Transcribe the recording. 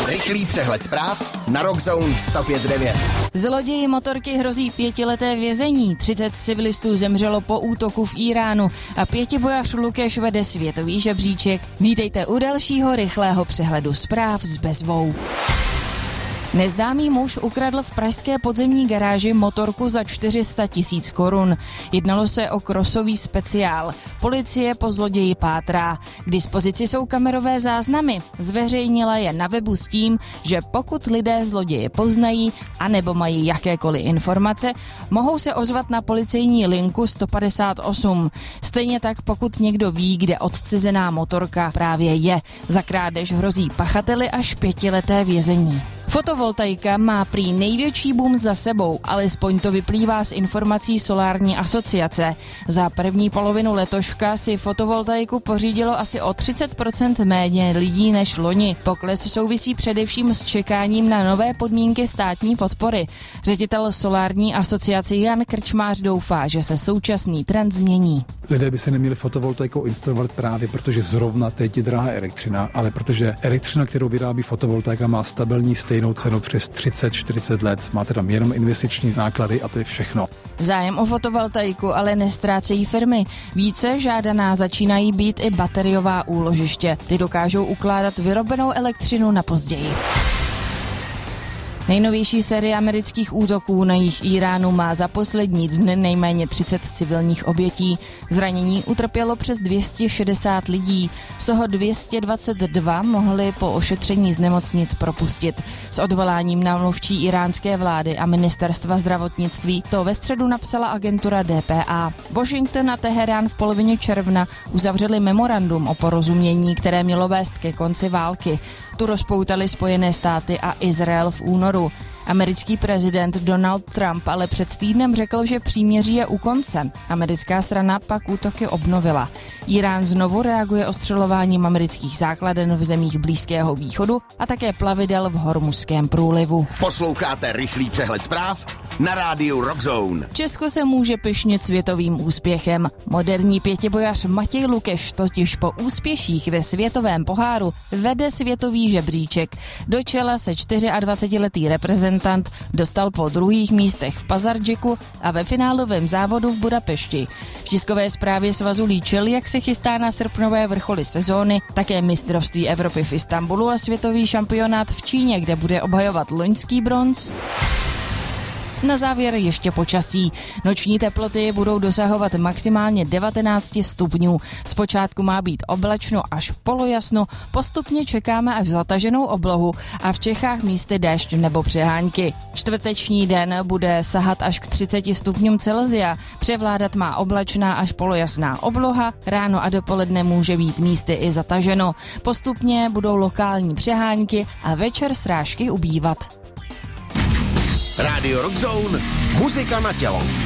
Rychlý přehled zpráv na Rockzone 105.9. Zloději motorky hrozí 5leté vězení. 30 civilistů zemřelo po útoku v Íránu a pětibojař Lukeš vede světový žebříček. Vítejte u dalšího rychlého přehledu zpráv s Bezvou. Neznámý muž ukradl v pražské podzemní garáži motorku za 400 000 korun. Jednalo se o krosový speciál. Policie po zloději pátrá. K dispozici jsou kamerové záznamy. Zveřejnila je na webu s tím, že pokud lidé zloděje poznají anebo mají jakékoliv informace, mohou se ozvat na policejní linku 158. Stejně tak, pokud někdo ví, kde odcizená motorka právě je. Za krádež hrozí pachateli až 5leté vězení. Fotovoltaika má prý největší boom za sebou, alespoň to vyplývá z informací Solární asociace. Za první polovinu letoška si fotovoltaiku pořídilo asi o 30% méně lidí než loni. Pokles souvisí především s čekáním na nové podmínky státní podpory. Ředitel Solární asociace Jan Krčmář doufá, že se současný trend změní. Lidé by se neměli fotovoltaikou instalovat právě protože zrovna teď je drahá elektřina, ale protože elektřina, kterou vyrábí fotovoltaika, má stabilní stejnou cenu přes 30-40 let. Máte tam jenom investiční náklady a to je všechno. Zájem o fotovoltaiku ale nestrácejí firmy. Více žádaná začínají být i bateriová úložiště. Ty dokážou ukládat vyrobenou elektřinu na později. Nejnovější série amerických útoků na jih Íránu má za poslední dny nejméně 30 civilních obětí. Zranění utrpělo přes 260 lidí, z toho 222 mohli po ošetření z nemocnic propustit. S odvoláním na mluvčí iránské vlády a ministerstva zdravotnictví to ve středu napsala agentura DPA. Washington a Teherán v polovině června uzavřeli memorandum o porozumění, které mělo vést ke konci války. Tu rozpoutali Spojené státy a Izrael v únoru. Americký prezident Donald Trump ale před týdnem řekl, že příměří je u konce. Americká strana pak útoky obnovila. Írán znovu reaguje ostřelováním amerických základen v zemích Blízkého východu a také plavidel v Hormuzském průlivu. Posloucháte rychlý přehled zpráv na rádiu Rockzone. Česko se může pyšnit světovým úspěchem. Moderní pětibojař Matěj Lukeš totiž po úspěších ve světovém poháru vede světový žebříček. Do čela se 24letý reprezentant dostal po druhých místech v Pazardžiku a ve finálovém závodu v Budapešti. V tiskové zprávě svazu líčil, jak se chystá na srpnové vrcholy sezóny, také mistrovství Evropy v Istanbulu a světový šampionát v Číně, kde bude obhajovat loňský bronz. Na závěr ještě počasí. Noční teploty budou dosahovat maximálně 19 stupňů. Zpočátku má být oblačno až polojasno, postupně čekáme až zataženou oblohu a v Čechách místy déšť nebo přehánky. Čtvrteční den bude sahat až k 30 stupňům Celsia. Převládat má oblačná až polojasná obloha, ráno a dopoledne může být místy i zataženo. Postupně budou lokální přehánky a večer srážky ubývat. Rádio Rockzone, muzika na tělo.